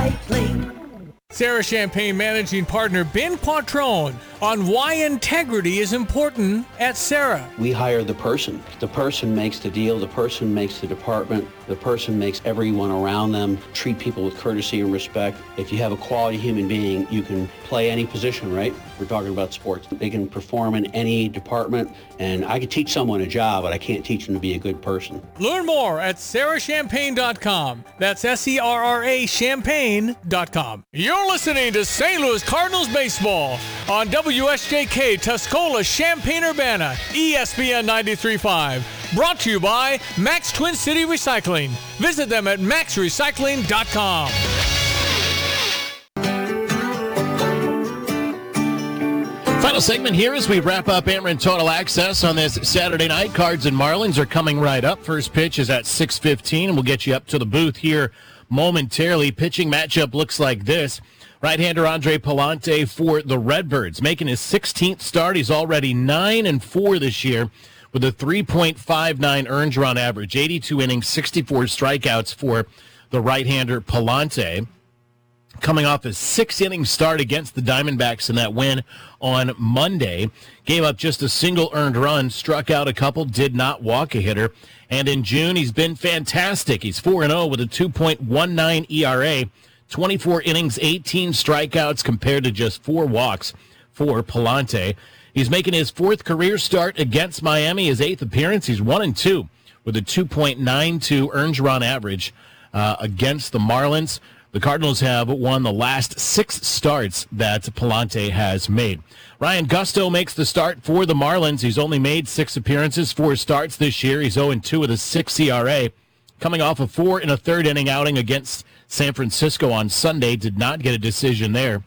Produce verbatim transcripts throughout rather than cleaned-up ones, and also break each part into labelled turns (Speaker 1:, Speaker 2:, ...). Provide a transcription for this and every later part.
Speaker 1: Recycling.
Speaker 2: Sarah Champagne Managing Partner Ben Quattrone on why integrity is important at Sarah.
Speaker 3: We hire the person. The person makes the deal. The person makes the department. The person makes everyone around them treat people with courtesy and respect. If you have a quality human being, you can play any position, right? We're talking about sports. They can perform in any department, and I could teach someone a job, but I can't teach them to be a good person.
Speaker 2: Learn more at sarah champagne dot com. That's S E R R A champagne dot com. You're listening to Saint Louis Cardinals baseball on W S J K Tuscola Champaign-Urbana, E S P N ninety-three point five. Brought to you by Max Twin City Recycling. Visit them at max recycling dot com.
Speaker 4: Final segment here as we wrap up Ameren Total Access on this Saturday night. Cards and Marlins are coming right up. First pitch is at six fifteen, and we'll get you up to the booth here momentarily. Pitching matchup looks like this. Right-hander Andre Palante for the Redbirds, making his sixteenth start. He's already nine and four this year with a three point five nine earned run average, eighty-two innings, sixty-four strikeouts for the right-hander Palante. Coming off a six-inning start against the Diamondbacks in that win on Monday. Gave up just a single earned run, struck out a couple, did not walk a hitter. And in June, he's been fantastic. He's four and oh with a two point one nine E R A, twenty-four innings, eighteen strikeouts compared to just four walks for Palante. He's making his fourth career start against Miami, his eighth appearance. He's one and two with a two point nine two earned run average uh, against the Marlins. The Cardinals have won the last six starts that Palante has made. Ryan Gusto makes the start for the Marlins. He's only made six appearances, four starts this year. He's oh and two with a six E R A. Coming off a four and a third inning outing against San Francisco on Sunday. Did not get a decision there.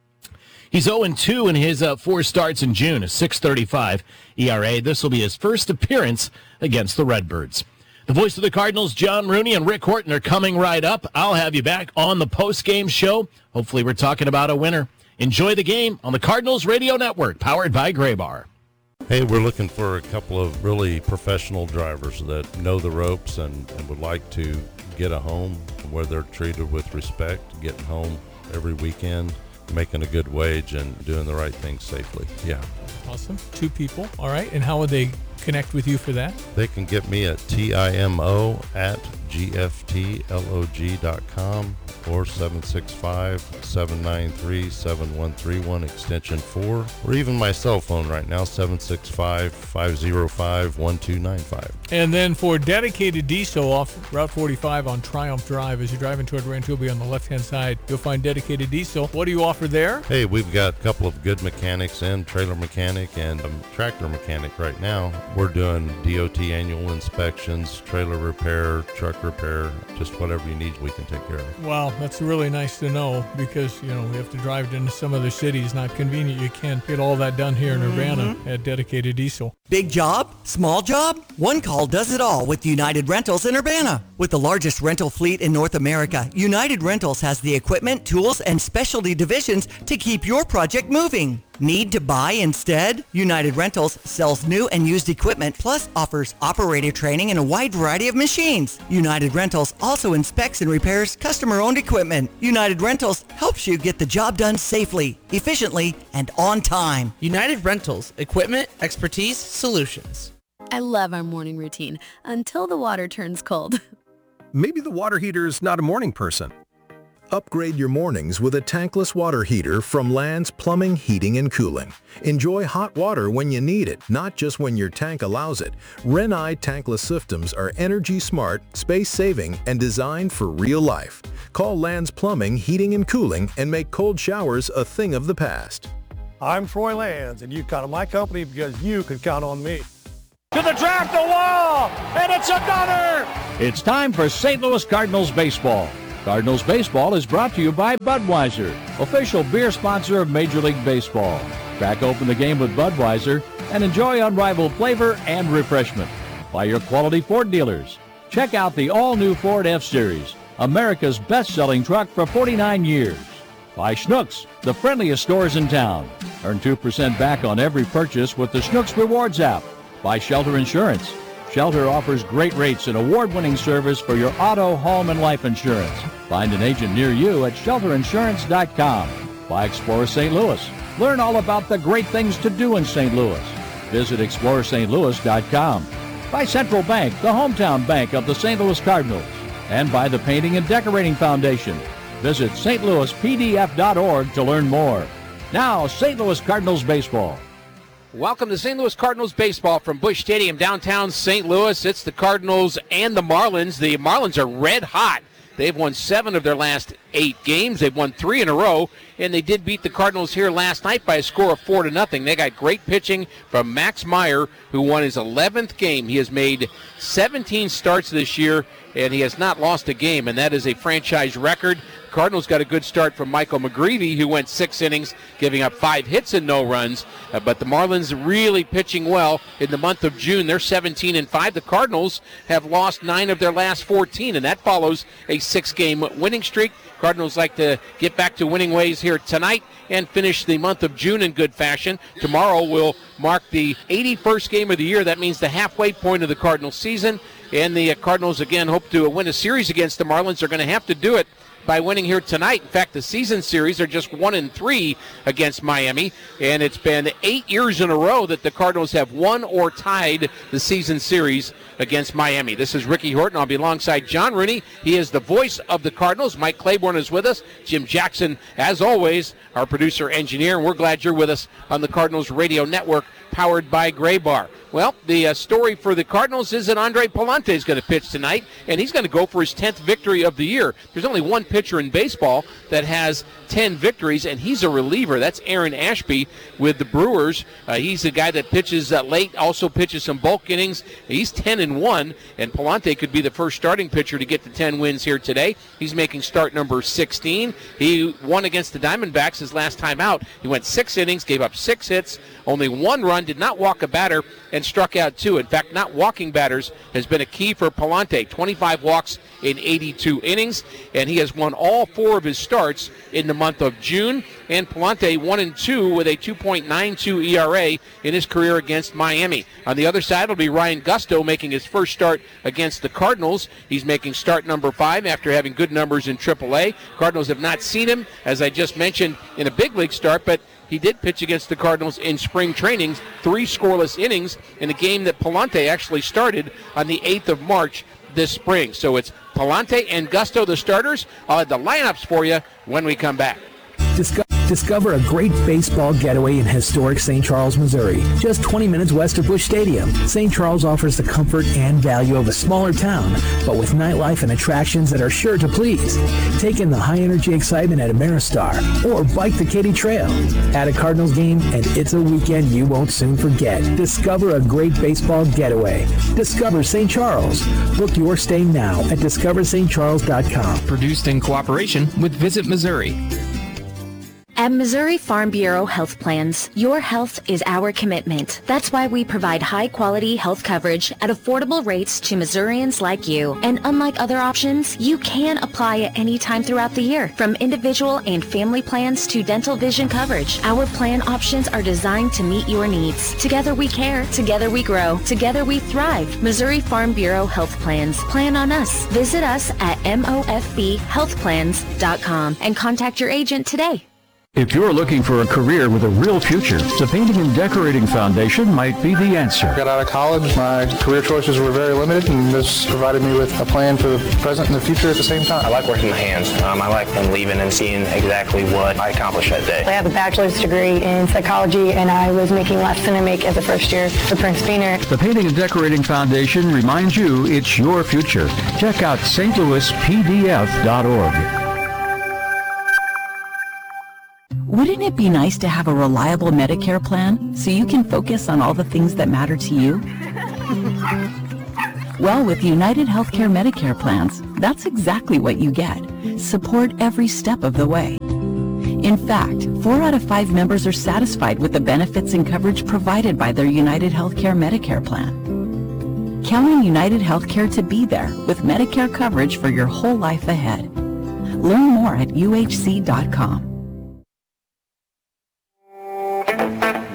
Speaker 4: He's oh and two in his uh, four starts in June, a six thirty-five E R A. This will be his first appearance against the Redbirds. The voice of the Cardinals, John Rooney and Rick Horton, are coming right up. I'll have you back on the post-game show. Hopefully we're talking about a winner. Enjoy the game on the Cardinals Radio Network, powered by Graybar.
Speaker 5: Hey, we're looking for a couple of really professional drivers that know the ropes and, and would like to get a home where they're treated with respect, getting home every weekend, making a good wage, and doing the right thing safely. Yeah.
Speaker 2: Awesome. Two people. All right. And how would they connect with you for that?
Speaker 5: They can get me at timo at g f t log dot com or seven six five, seven nine three, seven one three one, extension four, or even my cell phone right now, seven six five, five oh five, one two nine five.
Speaker 2: And then for dedicated diesel off Route forty-five on Triumph Drive, as you're driving toward Rantoul on the left-hand side, you'll find dedicated diesel. What do you offer there?
Speaker 5: Hey, we've got a couple of good mechanics in, trailer mechanic and a tractor mechanic right now. We're doing D O T annual inspections, trailer repair, truck repair, just whatever you need, we can take care of.
Speaker 2: Wow, that's really nice to know, because, you know, we have to drive into some other cities. Not convenient. You can't get all that done here in Urbana mm-hmm. at Dedicated Diesel.
Speaker 6: Big job? Small job? One call does it all with United Rentals in Urbana. With the largest rental fleet in North America, United Rentals has the equipment, tools, and specialty divisions to keep your project moving. Need to buy instead? United Rentals sells new and used equipment, plus offers operator training and a wide variety of machines. United Rentals also inspects and repairs customer-owned equipment. United Rentals helps you get the job done safely, efficiently, and on time.
Speaker 7: United Rentals, equipment, expertise, solutions.
Speaker 8: I love our morning routine until the water turns cold.
Speaker 9: Maybe the water heater is not a morning person. Upgrade your mornings with a tankless water heater from Land's Plumbing, Heating, and Cooling. Enjoy hot water when you need it, not just when your tank allows it. Renai tankless systems are energy smart, space-saving, and designed for real life. Call Land's Plumbing, Heating, and Cooling and make cold showers a thing of the past.
Speaker 10: I'm Troy Lands, and you count on my company because you can count on me.
Speaker 11: To the track, the wall, and it's another!
Speaker 12: It's time for Saint Louis Cardinals baseball. Cardinals baseball is brought to you by Budweiser, official beer sponsor of Major League Baseball. Crack open the game with Budweiser and enjoy unrivaled flavor and refreshment. By your quality Ford dealers. Check out the all-new Ford F-Series, America's best-selling truck for forty-nine years. By Schnucks, the friendliest stores in town. Earn two percent back on every purchase with the Schnucks Rewards app. By Shelter Insurance. Shelter offers great rates and award-winning service for your auto, home, and life insurance. Find an agent near you at shelter insurance dot com. By Explore Saint Louis. Learn all about the great things to do in Saint Louis. Visit explore st louis dot com. By Central Bank, the hometown bank of the Saint Louis Cardinals. And by the Painting and Decorating Foundation. Visit st louis p d f dot org to learn more. Now, Saint Louis Cardinals baseball.
Speaker 1: Welcome to Saint Louis Cardinals baseball from Busch Stadium, downtown Saint Louis. It's the Cardinals and the Marlins. The Marlins are red hot. They've won seven of their last eight games. They've won three in a row, and they did beat the Cardinals here last night by a score of four to nothing. They got great pitching from Max Meyer, who won his eleventh game. He has made seventeen starts this year, and he has not lost a game, and that is a franchise record. Cardinals got a good start from Michael McGreevy, who went six innings, giving up five hits and no runs. Uh, but the Marlins really pitching well in the month of June. They're seventeen and five. The Cardinals have lost nine of their last fourteen, and that follows a six-game winning streak. Cardinals like to get back to winning ways here tonight and finish the month of June in good fashion. Tomorrow will mark the eighty-first game of the year. That means the halfway point of the Cardinals season. And the uh, Cardinals, again, hope to win a series against the Marlins. They're going to have to do it by winning here tonight. In fact, the season series are just one and three against Miami, and it's been eight years in a row that the Cardinals have won or tied the season series against Miami. This is Ricky Horton. I'll be alongside John Rooney. He is the voice of the Cardinals. Mike Claiborne is with us. Jim Jackson, as always, our producer engineer, and we're glad you're with us on the Cardinals Radio Network, powered by Gray Bar. Well, the uh, story for the Cardinals is that Andre Pallante is going to pitch tonight, and he's going to go for his tenth victory of the year. There's only one pitcher in baseball that has ten victories, and he's a reliever. That's Aaron Ashby with the Brewers. Uh, he's the guy that pitches uh, late, also pitches some bulk innings. He's ten and one, and Pallante could be the first starting pitcher to get to ten wins here today. He's making start number sixteen. He won against the Diamondbacks his last time out. He went six innings, gave up six hits, only one run, did not walk a batter, and struck out two. In fact, not walking batters has been a key for Pallante. twenty-five walks in eighty-two innings, and he has won all four of his starts in the month of June. And Pallante one and two with a two point nine two E R A in his career against Miami. On the other side will be Ryan Gusto making his first start against the Cardinals. He's making start number five after having good numbers in triple A. Cardinals have not seen him, as I just mentioned, in a big league start, but he did pitch against the Cardinals in spring trainings, three scoreless innings in a game that Pallante actually started on the eighth of March this spring. So it's Pallante and Gusto, the starters. I'll have the lineups for you when we come back.
Speaker 13: Discover, discover a great baseball getaway in historic Saint Charles, Missouri, just twenty minutes west of Busch Stadium. Saint Charles offers the comfort and value of a smaller town, but with nightlife and attractions that are sure to please. Take in the high-energy excitement at Ameristar, or bike the Katy Trail. Add a Cardinals game, and it's a weekend you won't soon forget. Discover a great baseball getaway. Discover Saint Charles. Book your stay now at discover st charles dot com.
Speaker 14: Produced in cooperation with Visit Missouri.
Speaker 15: At Missouri Farm Bureau Health Plans, your health is our commitment. That's why we provide high-quality health coverage at affordable rates to Missourians like you. And unlike other options, you can apply at any time throughout the year, from individual and family plans to dental vision coverage. Our plan options are designed to meet your needs. Together we care, together we grow, together we thrive. Missouri Farm Bureau Health Plans. Plan on us. Visit us at M O F B health plans dot com and contact your agent today.
Speaker 12: If you're looking for a career with a real future, the Painting and Decorating Foundation might be the answer.
Speaker 16: I got out of college, my career choices were very limited, and this provided me with a plan for the present and the future at the same time.
Speaker 17: I like working with hands. Um, I like them leaving and seeing exactly what I accomplished that day.
Speaker 18: I have a bachelor's degree in psychology, and I was making less than I make as a first year for Prince Beaner.
Speaker 12: The Painting and Decorating Foundation reminds you it's your future. Check out S T Louis P D F dot org.
Speaker 19: Wouldn't it be nice to have a reliable Medicare plan so you can focus on all the things that matter to you? Well, with United Healthcare Medicare plans, that's exactly what you get. Support every step of the way. In fact, four out of five members are satisfied with the benefits and coverage provided by their United Healthcare Medicare plan. Count on United Healthcare to be there with Medicare coverage for your whole life ahead. Learn more at U H C dot com.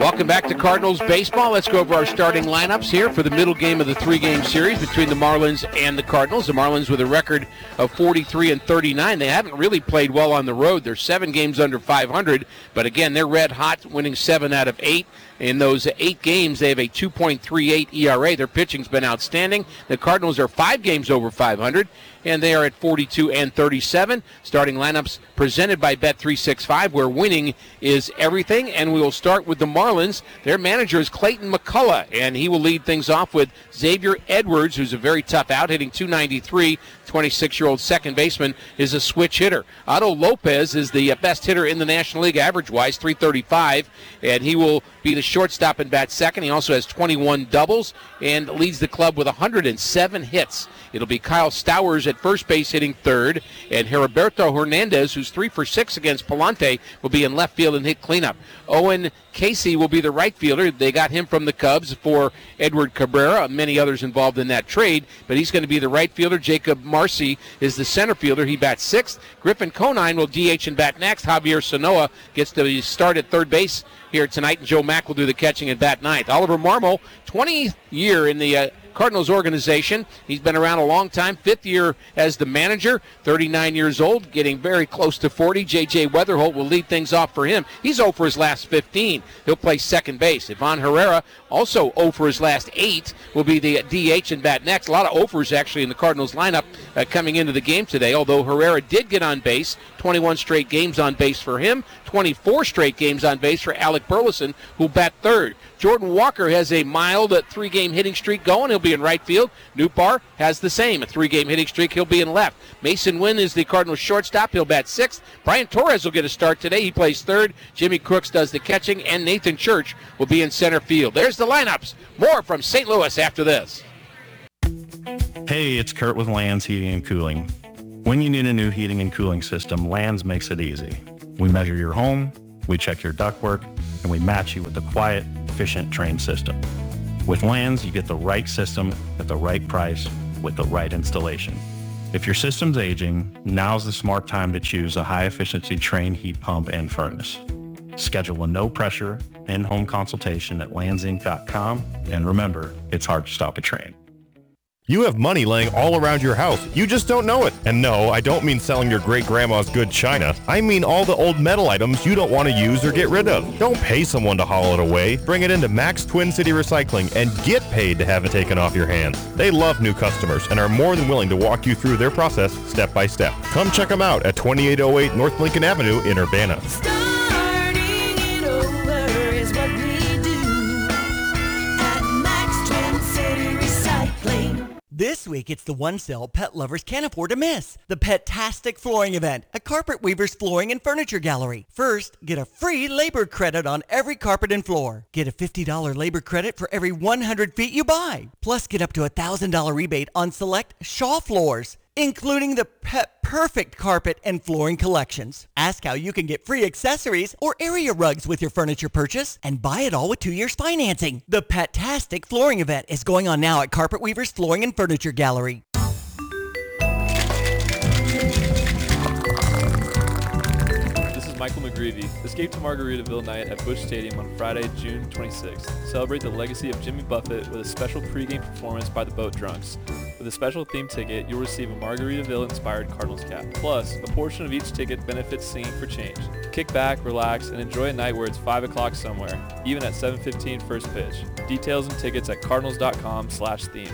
Speaker 1: Welcome back to Cardinals baseball. Let's go over our starting lineups here for the middle game of the three-game series between the Marlins and the Cardinals. The Marlins with a record of forty-three and thirty-nine. They haven't really played well on the road. They're seven games under five hundred, but again, they're red hot, winning seven out of eight. In those eight games, they have a two point three eight E R A. Their pitching's been outstanding. The Cardinals are five games over five hundred, and they are at forty-two and thirty-seven. Starting lineups presented by Bet three sixty-five, where winning is everything. And we will start with the Marlins. Their manager is Clayton McCullough, and he will lead things off with Xavier Edwards, who's a very tough out, hitting two ninety-three. twenty-six-year-old second baseman is a switch hitter. Otto Lopez is the best hitter in the National League average-wise, three thirty-five, and he will be the shortstop and bat second. He also has twenty-one doubles and leads the club with one hundred seven hits. It'll be Kyle Stowers at first base hitting third, and Heriberto Hernandez, who's three for six against Palante, will be in left field and hit cleanup. Owen Casey will be the right fielder. They got him from the Cubs for Edward Cabrera, many others involved in that trade, but he's going to be the right fielder. Jacob Marcy is the center fielder. He bats sixth. Griffin Conine will D H and bat next. Javier Sanoa gets to start at third base here tonight, and Joe Mack will do the catching and bat ninth. Oliver Marmol, twentieth year in the uh, Cardinals organization. He's been around a long time, fifth year as the manager, thirty-nine years old, getting very close to forty. J J Weatherholt will lead things off for him. He's oh for his last fifteen. He'll play second base. Ivan Herrera, also oh for his last eight, will be the D H and bat next. A lot of oh fers actually in the Cardinals lineup uh, coming into the game today, although Herrera did get on base. twenty-one straight games on base for him, twenty-four straight games on base for Alec Burleson, who'll bat third. Jordan Walker has a mild uh, three-game hitting streak going. He'll be in right field. Newpar has the same, a three-game hitting streak. He'll be in left. Mason Wynn is the Cardinals shortstop. He'll bat sixth. Brian Torres will get a start today. He plays third. Jimmy Crooks does the catching, and Nathan Church will be in center field. There's the lineups. More from Saint Louis after this.
Speaker 20: Hey, it's Kurt with Lands Heating and Cooling. When you need a new heating and cooling system, Lands makes it easy. We measure your home, we check your ductwork, and we match you with a quiet, efficient, trained system. With Lands, you get the right system at the right price with the right installation. If your system's aging, now's the smart time to choose a high-efficiency trained heat pump and furnace. Schedule a no-pressure, in-home consultation at lands inc dot com, and remember, it's hard to stop a train.
Speaker 21: You have money laying all around your house. You just don't know it. And no, I don't mean selling your great-grandma's good china. I mean all the old metal items you don't want to use or get rid of. Don't pay someone to haul it away. Bring it into Max Twin City Recycling and get paid to have it taken off your hands. They love new customers and are more than willing to walk you through their process step by step. Come check them out at twenty-eight oh eight North Lincoln Avenue in Urbana.
Speaker 6: This week, it's the one sale pet lovers can't afford to miss. The Pet-tastic Flooring Event at Carpet Weaver's Flooring and Furniture Gallery. First, get a free labor credit on every carpet and floor. Get a fifty dollars labor credit for every one hundred feet you buy. Plus, get up to a one thousand dollars rebate on select Shaw floors, including the Pet Perfect carpet and flooring collections. Ask how you can get free accessories or area rugs with your furniture purchase and buy it all with two years financing. The Pet-tastic Flooring Event is going on now at Carpet Weaver's Flooring and Furniture Gallery.
Speaker 22: Michael McGreevy. Escape to Margaritaville night at Busch Stadium on Friday, June twenty-sixth. Celebrate the legacy of Jimmy Buffett with a special pregame performance by the Boat Drunks. With a special theme ticket, you'll receive a Margaritaville-inspired Cardinals cap. Plus, a portion of each ticket benefits Singing for Change. Kick back, relax, and enjoy a night where it's five o'clock somewhere, even at seven fifteen first pitch. Details and tickets at cardinals.com slash theme.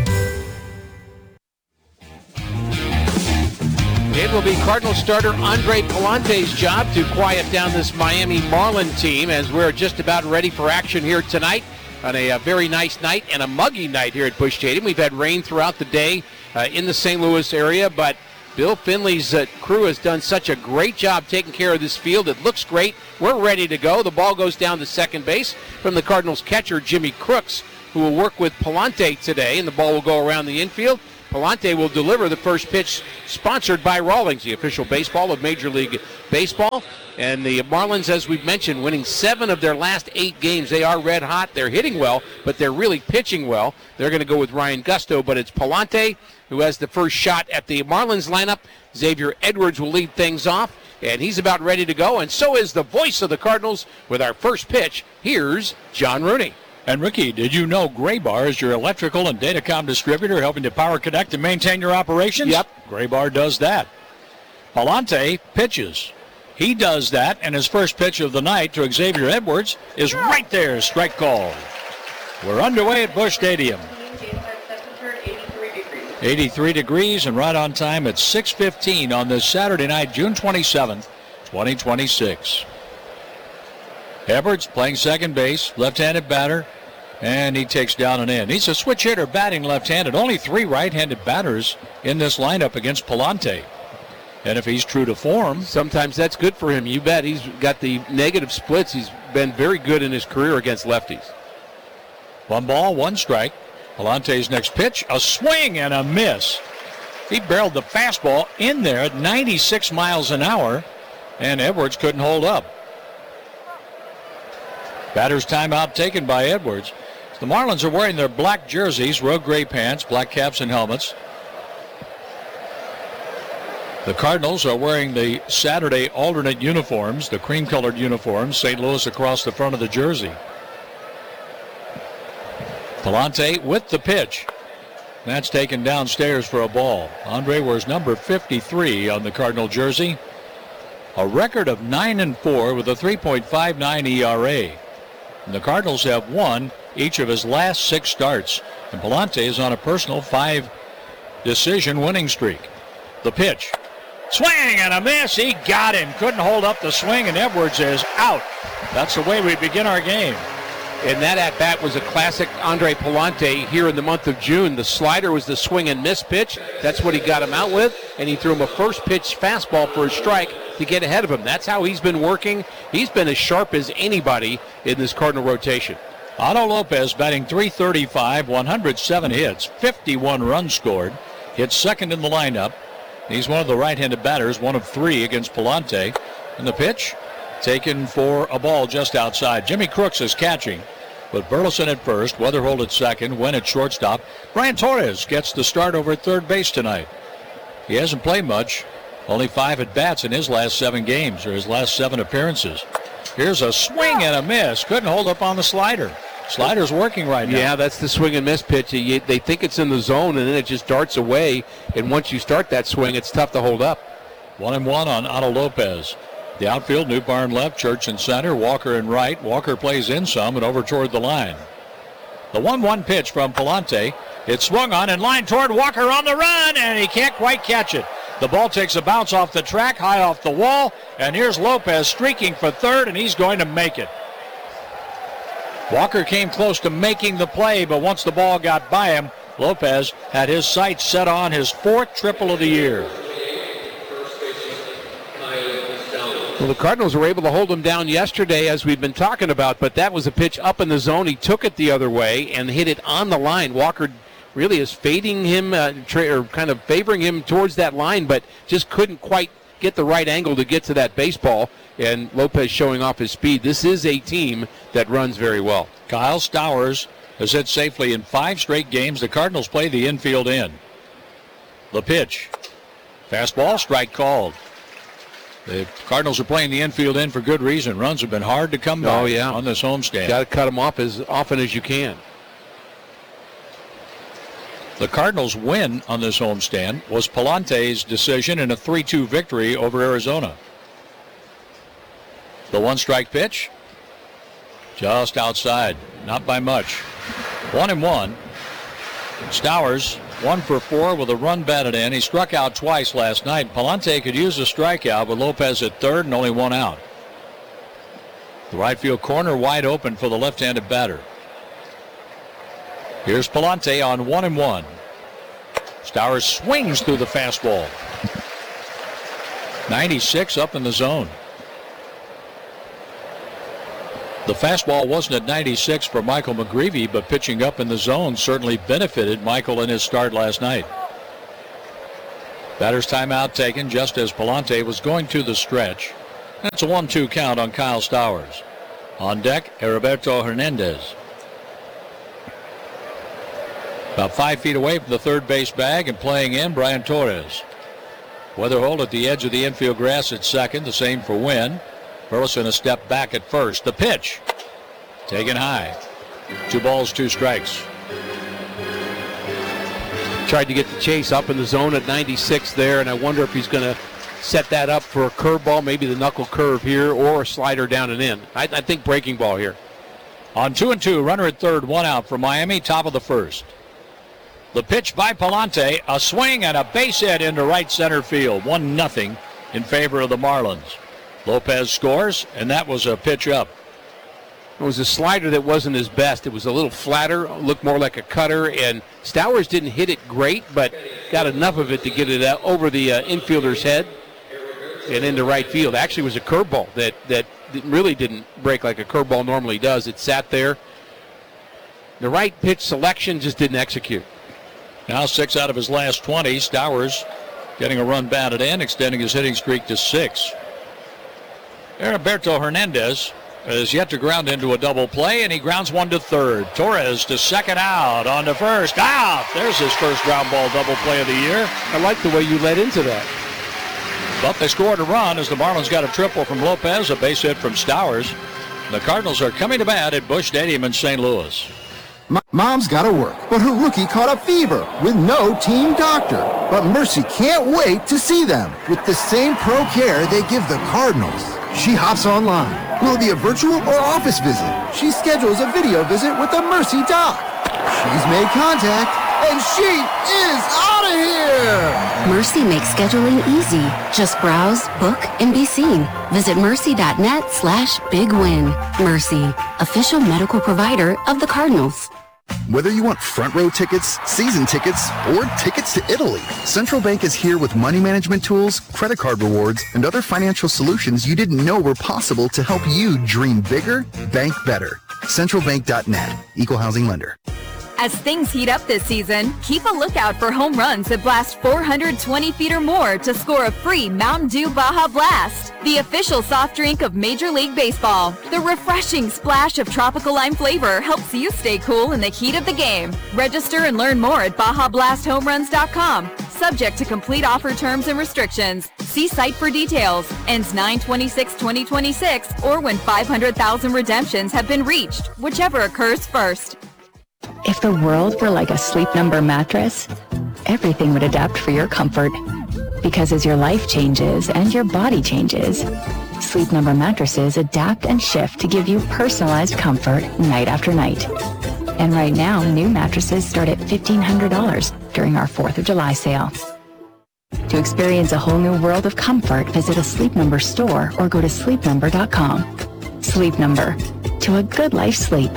Speaker 1: It will be Cardinals starter Andre Palante's job to quiet down this Miami Marlin team as we're just about ready for action here tonight on a, a very nice night and a muggy night here at Busch Stadium. We've had rain throughout the day uh, in the Saint Louis area, but Bill Finley's uh, crew has done such a great job taking care of this field. It looks great. We're ready to go. The ball goes down to second base from the Cardinals catcher, Jimmy Crooks, who will work with Palante today, and the ball will go around the infield. Palante will deliver the first pitch, sponsored by Rawlings, the official baseball of Major League Baseball. And the Marlins, as we've mentioned, winning seven of their last eight games. They are red hot. They're hitting well, but they're really pitching well. They're going to go with Ryan Gusto, but it's Palante who has the first shot at the Marlins lineup. Xavier Edwards will lead things off, and he's about ready to go, and so is the voice of the Cardinals with our first pitch. Here's John Rooney.
Speaker 3: And Ricky, did you know Graybar is your electrical and datacom distributor, helping to power connect and maintain your operations?
Speaker 1: Yep.
Speaker 3: Graybar does that. Palante pitches. He does that, and his first pitch of the night to Xavier Edwards is right there, strike call. We're underway at Busch Stadium. eighty-three degrees and right on time at six fifteen on this Saturday night, June twenty-seventh, twenty twenty-six. Edwards playing second base, left-handed batter, and he takes down an in. He's a switch hitter batting left-handed. Only three right-handed batters in this lineup against Palante. And if he's true to form,
Speaker 1: sometimes that's good for him. You bet. He's got the negative splits. He's been very good in his career against lefties.
Speaker 3: One ball, one strike. Palante's next pitch, a swing and a miss. He barreled the fastball in there at ninety-six miles an hour, and Edwards couldn't hold up. Batter's timeout taken by Edwards. The Marlins are wearing their black jerseys, road gray pants, black caps and helmets. The Cardinals are wearing the Saturday alternate uniforms, the cream-colored uniforms, Saint Louis across the front of the jersey. Palante with the pitch. That's taken downstairs for a ball. Andre wears number fifty-three on the Cardinal jersey. A record of nine and four with a three point five nine E R A. And the Cardinals have won each of his last six starts. And Palante is on a personal five decision winning streak. The pitch. Swing and a miss. He got him. Couldn't hold up the swing, and Edwards is out. That's the way we begin our game.
Speaker 1: And that at-bat was a classic Andre Palante here in the month of June. The slider was the swing and miss pitch. That's what he got him out with, and he threw him a first pitch fastball for a strike to get ahead of him. That's how he's been working. He's been as sharp as anybody in this Cardinal rotation.
Speaker 3: Otto Lopez batting three thirty-five, one hundred seven hits, fifty-one runs scored. Hits second in the lineup. He's one of the right-handed batters, one of three against Palante. And the pitch taken for a ball just outside. Jimmy Crooks is catching, but Burleson at first, Weatherholt at second, Wynn at shortstop. Brian Torres gets the start over at third base tonight. He hasn't played much, only five at-bats in his last seven games, or his last seven appearances. Here's a swing and a miss. Couldn't hold up on the slider. Slider's working right now.
Speaker 1: Yeah, that's the swing and miss pitch. They think it's in the zone, and then it just darts away. And once you start that swing, it's tough to hold up.
Speaker 3: One and one on Otto Lopez. The outfield, New Barn left, Church in center, Walker in right. Walker plays in some and over toward the line. The one one pitch from Palante. It's swung on and line toward Walker on the run, and he can't quite catch it. The ball takes a bounce off the track, high off the wall, and here's Lopez streaking for third, and he's going to make it. Walker came close to making the play, but once the ball got by him, Lopez had his sights set on his fourth triple of the year.
Speaker 1: Well, the Cardinals were able to hold him down yesterday, as we've been talking about, but that was a pitch up in the zone. He took it the other way and hit it on the line. Walker really is fading him, uh, tra- or kind of favoring him towards that line, but just couldn't quite get the right angle to get to that baseball, and Lopez showing off his speed. This is a team that runs very well.
Speaker 3: Kyle Stowers has hit safely in five straight games. The Cardinals play the infield in. The pitch. Fastball, strike called. The Cardinals are playing the infield in for good reason. Runs have been hard to come by
Speaker 1: oh, yeah.
Speaker 3: on this homestand.
Speaker 1: Got to cut them off as often as you can.
Speaker 3: The Cardinals' win on this homestand was Palante's decision in a three two victory over Arizona. The one-strike pitch, just outside, not by much. One and one. Stowers, one for four with a run batted in. He struck out twice last night. Palante could use a strikeout with Lopez at third and only one out. The right field corner wide open for the left-handed batter. Here's Palante on one and one. Stowers swings through the fastball. ninety-six up in the zone. The fastball wasn't at ninety-six for Michael McGreevy, but pitching up in the zone certainly benefited Michael in his start last night. Batter's timeout taken just as Palante was going to the stretch. That's a one two count on Kyle Stowers. On deck, Heriberto Hernandez. About five feet away from the third base bag and playing in, Brian Torres. Weatherholt at the edge of the infield grass at second. The same for Wynn. Burleson a step back at first. The pitch. Taken high. Two balls, two strikes.
Speaker 1: Tried to get the chase up in the zone at ninety-six there, and I wonder if he's going to set that up for a curveball, maybe the knuckle curve here, or a slider down and in. I, I think breaking ball here.
Speaker 3: On two and two, runner at third, one out for Miami, top of the first. The pitch by Palante, a swing and a base hit into right center field. one nothing in favor of the Marlins. Lopez scores, and that was a pitch up.
Speaker 1: It was a slider that wasn't his best. It was a little flatter, looked more like a cutter, and Stowers didn't hit it great, but got enough of it to get it uh, over the uh, infielder's head and into right field. Actually, it was a curveball that, that really didn't break like a curveball normally does. It sat there. The right pitch selection just didn't execute.
Speaker 3: Now six out of his last twenty. Stowers getting a run batted in, extending his hitting streak to six. Heriberto Hernandez is yet to ground into a double play, and he grounds one to third. Torres to second out, on to first, out. There's his first ground ball double play of the year.
Speaker 1: I like the way you led into that.
Speaker 3: But they scored a run as the Marlins got a triple from Lopez, a base hit from Stowers. The Cardinals are coming to bat at Busch Stadium in Saint Louis.
Speaker 4: Mom's got to work, but her rookie caught a fever with no team doctor. But Mercy can't wait to see them with the same pro care they give the Cardinals. She hops online. Will it be a virtual or office visit? She schedules a video visit with the Mercy doc. She's made contact, and she is out of here!
Speaker 5: Mercy makes scheduling easy. Just browse, book, and be seen. Visit mercy.net slash big win. Mercy, official medical provider of the Cardinals.
Speaker 4: Whether you want front row tickets, season tickets, or tickets to Italy, Central Bank is here with money management tools, credit card rewards, and other financial solutions you didn't know were possible to help you dream bigger, bank better. central bank dot net, Equal Housing Lender.
Speaker 23: As things heat up this season, keep a lookout for home runs that blast four hundred twenty feet or more to score a free Mountain Dew Baja Blast, the official soft drink of Major League Baseball. The refreshing splash of tropical lime flavor helps you stay cool in the heat of the game. Register and learn more at baja blast home runs dot com. Subject to complete offer terms and restrictions. See site for details. Ends nine twenty-six twenty twenty-six or when five hundred thousand redemptions have been reached, whichever occurs first.
Speaker 24: If the world were like a Sleep Number mattress, everything would adapt for your comfort. Because as your life changes and your body changes, Sleep Number mattresses adapt and shift to give you personalized comfort night after night. And right now, new mattresses start at fifteen hundred dollars during our fourth of July sale. To experience a whole new world of comfort, visit a Sleep Number store or go to sleep number dot com. Sleep Number. To a good life sleep.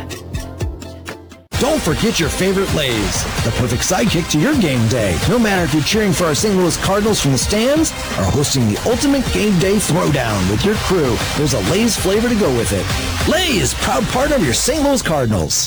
Speaker 25: Don't forget your favorite Lay's, the perfect sidekick to your game day. No matter if you're cheering for our Saint Louis Cardinals from the stands or hosting the ultimate game day throwdown with your crew, there's a Lay's flavor to go with it. Lay's, proud partner of your Saint Louis Cardinals.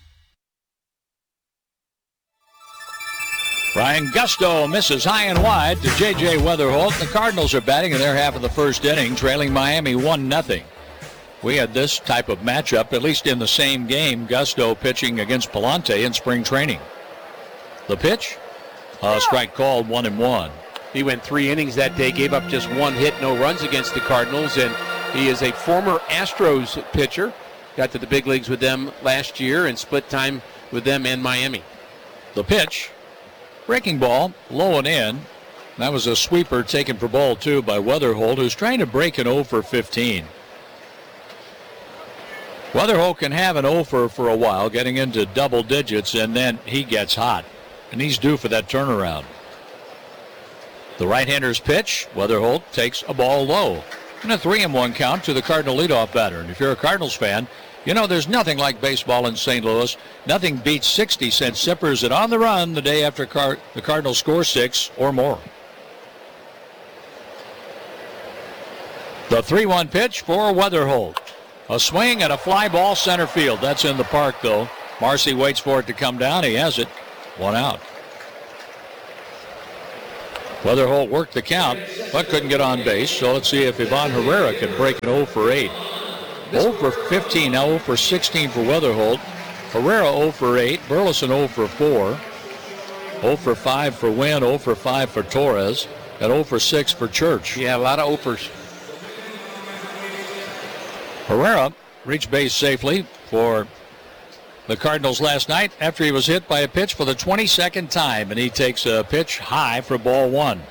Speaker 3: Ryan Gusto misses high and wide to J J Weatherholt. The Cardinals are batting in their half of the first inning, trailing Miami one nothing. We had this type of matchup, at least in the same game, Gusto pitching against Palante in spring training. The pitch, a strike called, one and one.
Speaker 1: He went three innings that day, gave up just one hit, no runs against the Cardinals, and he is a former Astros pitcher. Got to the big leagues with them last year and split time with them in Miami.
Speaker 3: The pitch, breaking ball, low and in. That was a sweeper taken for ball two by Weatherholt, who's trying to break an oh for fifteen. Weatherholt can have an oh for for a while, getting into double digits, and then he gets hot. And he's due for that turnaround. The right-hander's pitch, Weatherholt takes a ball low. And a three and one count to the Cardinal leadoff batter. And if you're a Cardinals fan, you know there's nothing like baseball in Saint Louis. Nothing beats sixty cent sippers and on the run the day after Car- the Cardinals score six or more. The three one pitch for Weatherholt. A swing and a fly ball center field. That's in the park, though. Marcy waits for it to come down. He has it. One out. Weatherholt worked the count, but couldn't get on base. So let's see if Ivan Herrera can break an oh for eight. oh for fifteen, now oh for sixteen for Weatherholt. Herrera oh for eight, Burleson oh for four. oh for five for Wynn, oh for five for Torres, and oh for six for Church.
Speaker 1: Yeah, a lot of oh fors.
Speaker 3: Herrera reached base safely for the Cardinals last night after he was hit by a pitch for the twenty-second time, and he takes a pitch high for ball one.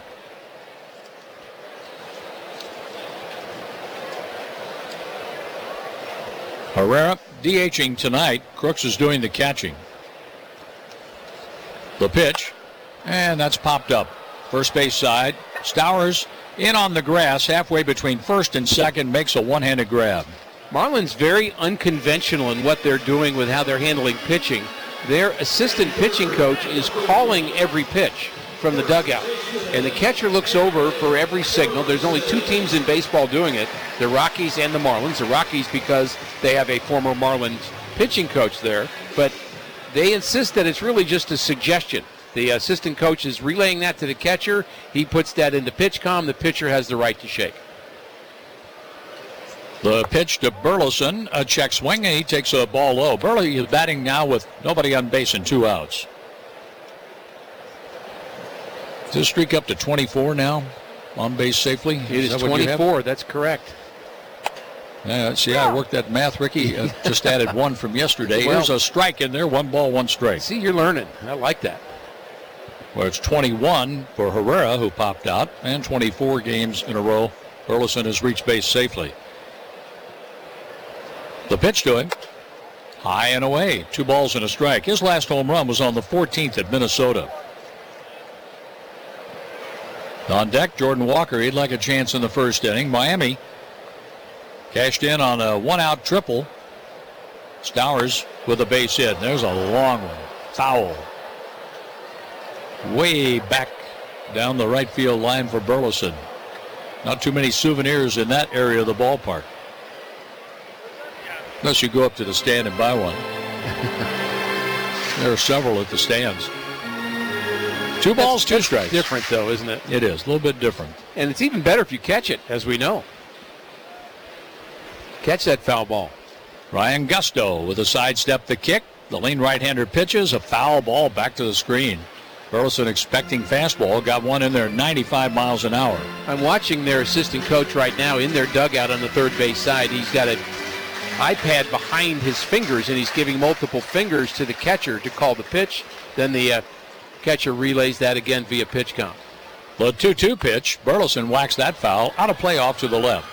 Speaker 3: Herrera DHing tonight. Crooks is doing the catching. The pitch, and that's popped up. First base side. Stowers in on the grass halfway between first and second, makes a one-handed grab.
Speaker 1: Marlins very unconventional in what they're doing with how they're handling pitching. Their assistant pitching coach is calling every pitch from the dugout, and the catcher looks over for every signal. There's only two teams in baseball doing it, the Rockies and the Marlins. The Rockies because they have a former Marlins pitching coach there, but they insist that it's really just a suggestion. The assistant coach is relaying that to the catcher. He puts that into PitchCom. The pitcher has the right to shake.
Speaker 3: The pitch to Burleson, a check swing, and he takes a ball low. Burley is batting now with nobody on base and two outs. Does this streak up to twenty-four now? On base safely?
Speaker 1: It is, is twenty-four, that's correct.
Speaker 3: Yeah, see, I worked that math, Ricky. Uh, just added one from yesterday.
Speaker 1: Well,
Speaker 3: there's a strike in there, one ball, one strike.
Speaker 1: See, you're learning. I like that.
Speaker 3: Well, it's twenty-one for Herrera, who popped out, and twenty-four games in a row. Burleson has reached base safely. The pitch to him, high and away, two balls and a strike. His last home run was on the fourteenth at Minnesota. On deck, Jordan Walker. He'd like a chance in the first inning. Miami cashed in on a one-out triple. Stowers with a base hit. There's a long one. Foul. Way back down the right field line for Burleson. Not too many souvenirs in that area of the ballpark. Unless you go up to the stand and buy one. There are several at the stands. Two balls, two strikes.
Speaker 1: Different, though, isn't it?
Speaker 3: It is, a little bit different.
Speaker 1: And it's even better if you catch it, as we know. Catch that foul ball.
Speaker 3: Ryan Gusto with a sidestep the kick. The lean right-hander pitches, a foul ball back to the screen. Burleson expecting fastball, got one in there ninety-five miles an hour.
Speaker 1: I'm watching their assistant coach right now in their dugout on the third base side. He's got an iPad behind his fingers, and he's giving multiple fingers to the catcher to call the pitch. Then the uh, catcher relays that again via PitchCom.
Speaker 3: The two two pitch, Burleson whacks that foul out of play off to the left.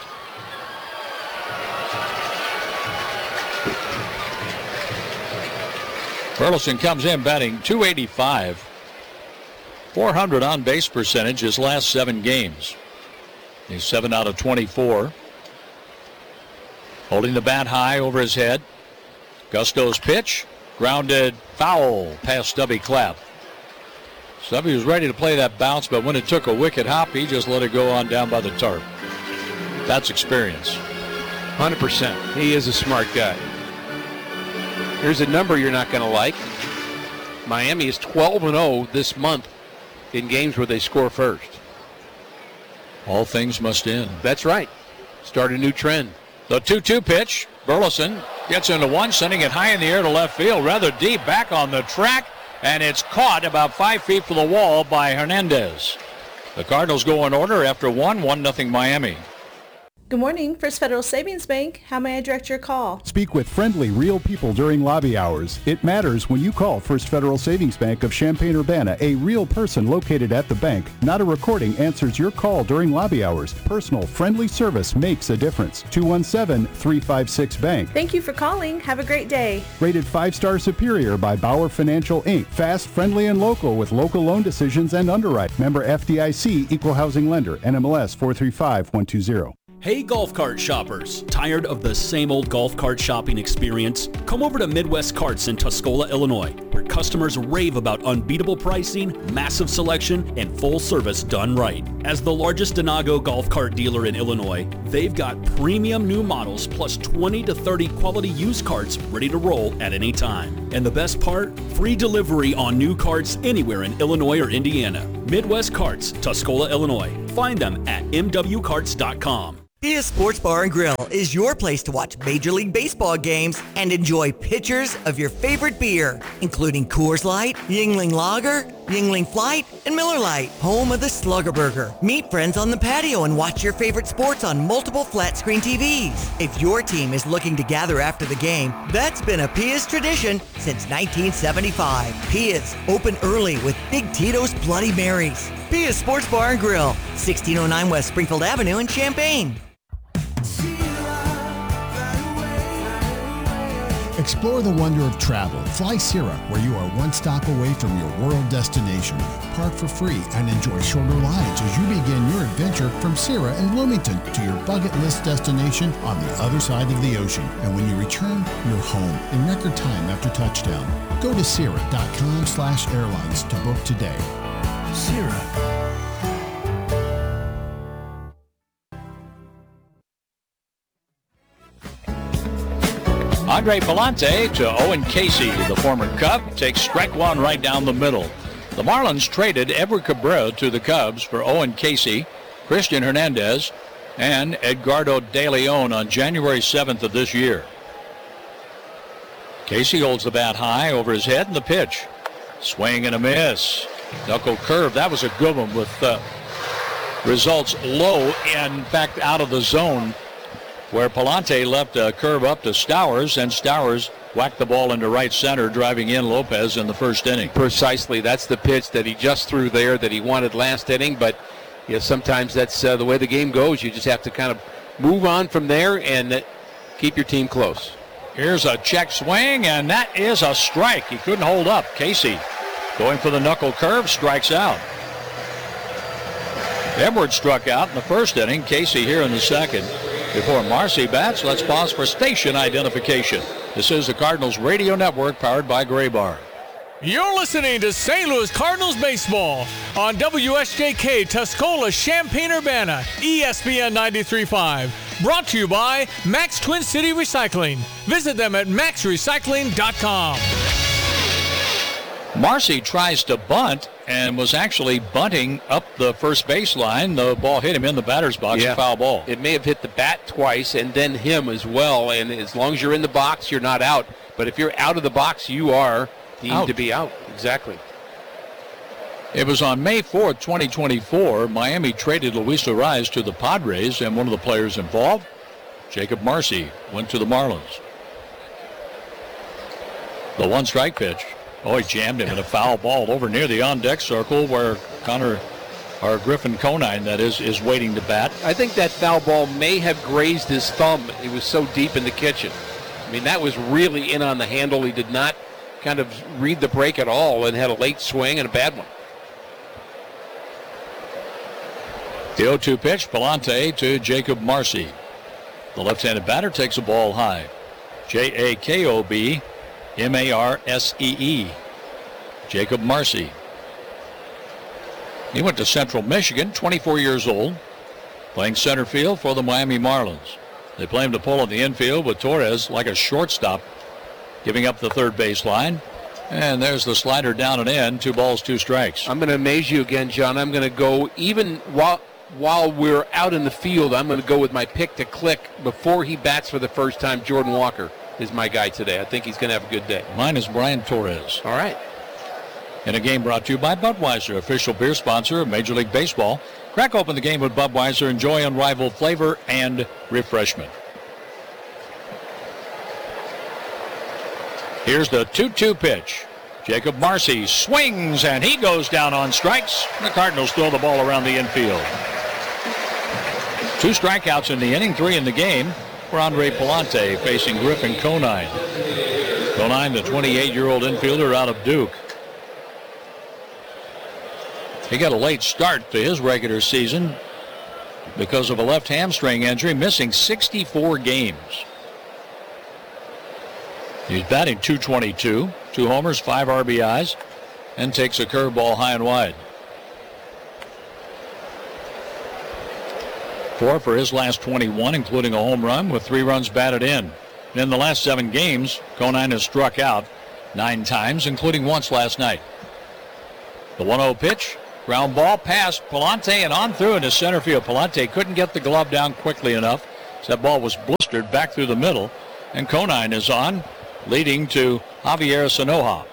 Speaker 3: Burleson comes in batting two eighty-five. four hundred on base percentage his last seven games. He's seven out of twenty-four. Holding the bat high over his head. Gusto's pitch, grounded foul past Stubby Clapp. Stubby was ready to play that bounce, but when it took a wicked hop, he just let it go on down by the tarp. That's experience.
Speaker 1: one hundred percent. He is a smart guy. Here's a number you're not going to like. Miami is twelve and oh this month in games where they score first.
Speaker 3: All things must end.
Speaker 1: That's right. Start a new trend.
Speaker 3: The two two pitch. Burleson gets into one, sending it high in the air to left field, rather deep back on the track, and it's caught about five feet from the wall by Hernandez. The Cardinals go in order after one, one nothing Miami.
Speaker 2: Good morning, First Federal Savings Bank. How may I direct your call?
Speaker 7: Speak with friendly, real people during lobby hours. It matters when you call First Federal Savings Bank of Champaign-Urbana. A real person located at the bank. Not a recording answers your call during lobby hours. Personal, friendly service makes a difference. two one seven, three five six, bank.
Speaker 2: Thank you for calling. Have a great day.
Speaker 7: Rated five-star superior by Bauer Financial, Incorporated. Fast, friendly, and local with local loan decisions and underwrite. Member F D I C, Equal Housing Lender. N M L S four three five one two zero.
Speaker 8: Hey golf cart shoppers, tired of the same old golf cart shopping experience? Come over to Midwest Carts in Tuscola, Illinois, where customers rave about unbeatable pricing, massive selection, and full service done right. As the largest Denago golf cart dealer in Illinois, they've got premium new models plus twenty to thirty quality used carts ready to roll at any time. And the best part? Free delivery on new carts anywhere in Illinois or Indiana. Midwest Carts, Tuscola, Illinois. Find them at m w carts dot com.
Speaker 6: Pia's Sports Bar and Grill is your place to watch Major League Baseball games and enjoy pitchers of your favorite beer, including Coors Light, Yuengling Lager, Yuengling Flight, and Miller Lite, home of the Slugger Burger. Meet friends on the patio and watch your favorite sports on multiple flat-screen T Vs. If your team is looking to gather after the game, that's been a Pia's tradition since nineteen seventy-five. Pia's, open early with Big Tito's Bloody Marys. Pia's Sports Bar and Grill, sixteen oh nine West Springfield Avenue in Champaign.
Speaker 9: Explore the wonder of travel. Fly Sierra, where you are one stop away from your world destination. Park for free and enjoy shorter rides as you begin your adventure from Sierra in Bloomington to your bucket list destination on the other side of the ocean. And when you return, you're home in record time after touchdown. Go to Sierra.com slash airlines to book today. Sierra.
Speaker 3: Andre Palante to Owen Casey, the former Cub, takes strike one right down the middle. The Marlins traded Edward Cabrera to the Cubs for Owen Casey, Christian Hernandez, and Edgardo De Leon on January seventh of this year. Casey holds the bat high over his head, and the pitch. Swing and a miss. Knuckle curve. That was a good one with uh, results low, in fact, out of the zone, where Palante left a curve up to Stowers, and Stowers whacked the ball into right center, driving in Lopez in the first inning.
Speaker 1: Precisely. That's the pitch that he just threw there that he wanted last inning, but you know, sometimes that's uh, the way the game goes. You just have to kind of move on from there and uh, keep your team close.
Speaker 3: Here's a check swing, and that is a strike. He couldn't hold up. Casey going for the knuckle curve, strikes out. Edwards struck out in the first inning. Casey here in the second. Before Marcy bats, let's pause for station identification. This is the Cardinals Radio Network, powered by Gray Bar.
Speaker 10: You're listening to Saint Louis Cardinals baseball on W S J K Tuscola, Champaign-Urbana, E S P N ninety-three point five. Brought to you by Max Twin City Recycling. Visit them at max recycling dot com.
Speaker 3: Marcy tries to bunt and was actually bunting up the first baseline. The ball hit him in the batter's box,
Speaker 1: yeah.
Speaker 3: A foul ball.
Speaker 1: It may have hit the bat twice and then him as well, and as long as you're in the box, you're not out. But if you're out of the box, you are deemed out. to be out. Exactly.
Speaker 3: It was on May fourth, twenty twenty-four. Miami traded Luis Arraez to the Padres, and one of the players involved, Jacob Marcy, went to the Marlins. The one strike pitch. Oh, he jammed him in a foul ball over near the on-deck circle where Connor, or Griffin Conine, that is, is waiting to bat.
Speaker 1: I think that foul ball may have grazed his thumb. He was so deep in the kitchen. I mean, that was really in on the handle. He did not kind of read the break at all and had a late swing and a bad one.
Speaker 3: The oh two pitch, Palante to Jacob Marcy. The left-handed batter takes a ball high. J A K O B M A R S E E. Jacob Marcy. He went to Central Michigan, twenty-four years old, playing center field for the Miami Marlins. They play him to pull in the infield with Torres like a shortstop, giving up the third baseline. And there's the slider down and in, two balls, two strikes.
Speaker 1: I'm going to amaze you again, John. I'm going to go, even while, while we're out in the field, I'm going to go with my pick to click before he bats for the first time. Jordan Walker is my guy today. I think he's going to have a good day.
Speaker 3: Mine is Brian Torres.
Speaker 1: All right.
Speaker 3: In a game brought to you by Budweiser, official beer sponsor of Major League Baseball. Crack open the game with Budweiser. Enjoy unrivaled flavor and refreshment. Here's the two two pitch. Jacob Marcy swings, and he goes down on strikes. The Cardinals throw the ball around the infield. Two strikeouts in the inning, three in the game for Andre Palante facing Griffin Conine. Conine, the twenty-eight-year-old infielder out of Duke. He got a late start to his regular season because of a left hamstring injury, missing sixty-four games. He's batting two twenty-two, two homers, five R B Is, and takes a curveball high and wide. Four for his last twenty-one, including a home run with three runs batted in. In the last seven games, Conine has struck out nine times, including once last night. The one oh pitch, ground ball past Palante and on through into center field. Palante couldn't get the glove down quickly enough. So that ball was blistered back through the middle, and Conine is on, leading to Javier Sanoja.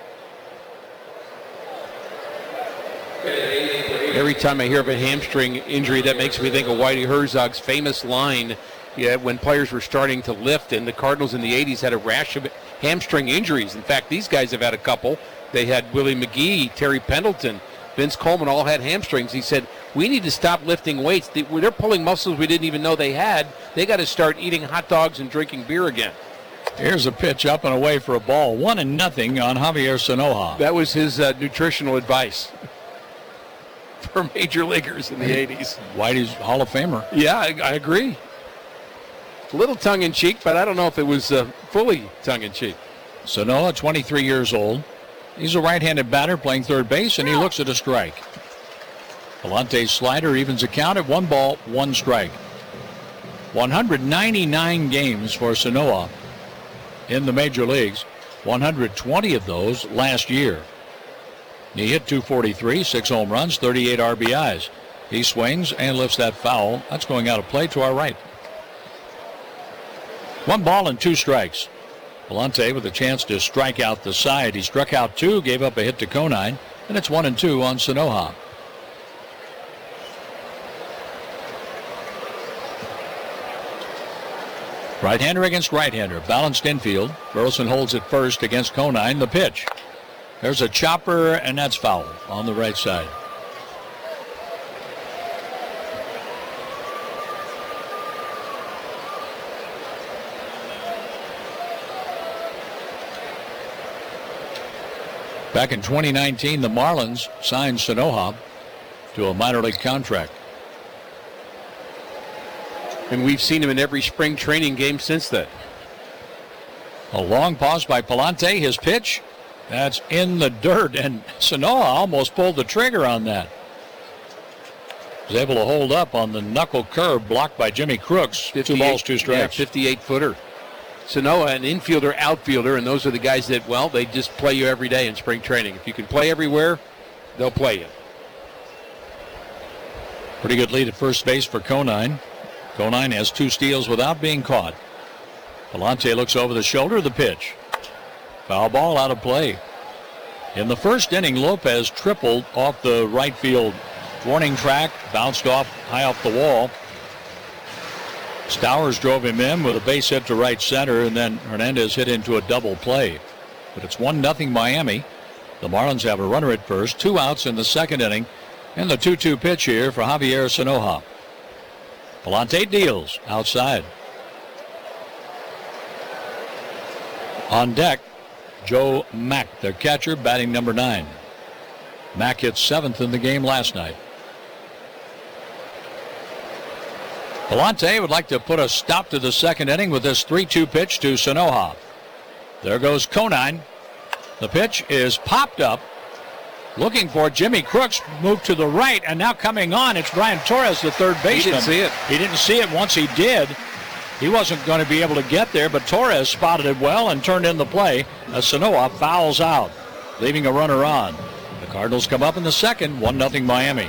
Speaker 1: Every time I hear of a hamstring injury, that makes me think of Whitey Herzog's famous line, yeah, when players were starting to lift, and the Cardinals in the eighties had a rash of hamstring injuries. In fact, these guys have had a couple. They had Willie McGee, Terry Pendleton, Vince Coleman, all had hamstrings. He said, we need to stop lifting weights. They're pulling muscles we didn't even know they had. They got to start eating hot dogs and drinking beer again.
Speaker 3: Here's a pitch up and away for a ball. One and nothing on Javier Sanoja.
Speaker 1: That was his uh, nutritional advice for major leaguers in the eighties.
Speaker 3: Whitey's Hall of Famer.
Speaker 1: Yeah, I, I agree. A little tongue-in-cheek, but I don't know if it was uh, fully tongue-in-cheek.
Speaker 3: Sanoja, twenty-three years old. He's a right-handed batter playing third base, and he looks at a strike. Palante's slider evens a count at one ball, one strike. one hundred ninety-nine games for Sanoja in the major leagues. one hundred twenty of those last year. He hit two forty-three, six home runs, thirty-eight R B Is. He swings and lifts that foul. That's going out of play to our right. One ball and two strikes. Palante with a chance to strike out the side. He struck out two, gave up a hit to Conine, and it's one and two on Sanoja. Right-hander against right-hander, balanced infield. Burleson holds it first against Conine. The pitch. There's a chopper, and that's foul on the right side. Back in twenty nineteen, the Marlins signed Sanoja to a minor league contract.
Speaker 1: And we've seen him in every spring training game since then.
Speaker 3: A long pause by Palante. His pitch, that's in the dirt, and Sanoja almost pulled the trigger on that. Was able to hold up on the knuckle curve blocked by Jimmy Crooks. Two balls, two strikes.
Speaker 1: Yeah, fifty-eight footer. Sanoja, an infielder, outfielder, and those are the guys that, well, they just play you every day in spring training. If you can play everywhere, they'll play you.
Speaker 3: Pretty good lead at first base for Conine. Conine has two steals without being caught. Palante looks over the shoulder of the pitch. Foul ball out of play. In the first inning, Lopez tripled off the right field warning track, bounced off high off the wall. Stowers drove him in with a base hit to right center, and then Hernandez hit into a double play. But it's one nothing Miami. The Marlins have a runner at first, two outs in the second inning, and the two two pitch here for Javier Sanoja. Palante deals outside. On deck, Joe Mack, their catcher, batting number nine. Mack hit seventh in the game last night. Palante would like to put a stop to the second inning with this three two pitch to Sanoja. There goes Conine. The pitch is popped up. Looking for Jimmy Crooks, moved to the right, and now coming on, it's Brian Torres, the third baseman.
Speaker 1: He didn't see it.
Speaker 3: He didn't see it. Once he did, he wasn't going to be able to get there, but Torres spotted it well and turned in the play as Sanoja fouls out, leaving a runner on. The Cardinals come up in the second, one nothing Miami.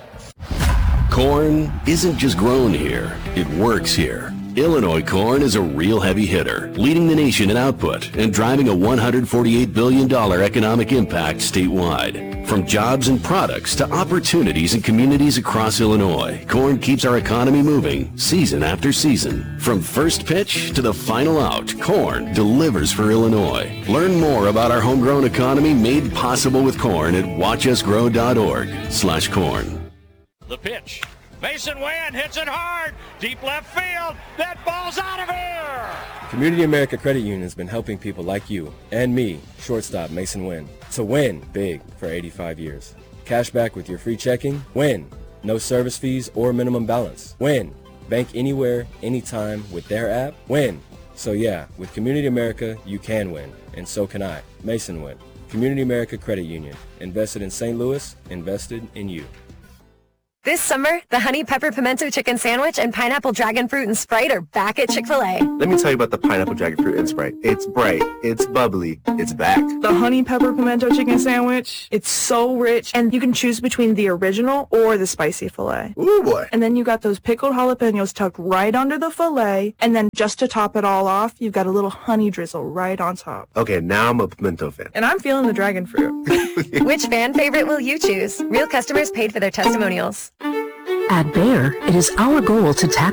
Speaker 11: Corn isn't just grown here, it works here. Illinois corn is a real heavy hitter, leading the nation in output and driving a one hundred forty-eight billion dollars economic impact statewide. From jobs and products to opportunities in communities across Illinois, corn keeps our economy moving season after season. From first pitch to the final out, corn delivers for Illinois. Learn more about our homegrown economy made possible with corn at watch us grow dot org slash corn.
Speaker 3: The pitch. Mason Wynn hits it hard. Deep left field. That ball's out of here.
Speaker 13: Community America Credit Union has been helping people like you and me, shortstop Mason Wynn, to win big for eighty-five years. Cash back with your free checking. Win. No service fees or minimum balance. Win. Bank anywhere, anytime with their app. Win. So yeah, with Community America, you can win, and so can I. Mason win. Community America Credit Union. Invested in Saint Louis, invested in you.
Speaker 14: This summer, the Honey Pepper Pimento Chicken Sandwich and Pineapple Dragon Fruit and Sprite are back at Chick-fil-A.
Speaker 15: Let me tell you about the Pineapple Dragon Fruit and Sprite. It's bright, it's bubbly, it's back.
Speaker 16: The Honey Pepper Pimento Chicken Sandwich, it's so rich, and you can choose between the original or the spicy filet.
Speaker 15: Ooh, boy.
Speaker 16: And then you got those pickled jalapenos tucked right under the filet, and then just to top it all off, you've got a little honey drizzle right on top.
Speaker 15: Okay, now I'm a pimento fan.
Speaker 16: And I'm feeling the dragon fruit.
Speaker 14: Which fan favorite will you choose? Real customers paid for their testimonials.
Speaker 17: At Bayer, it is our goal to tackle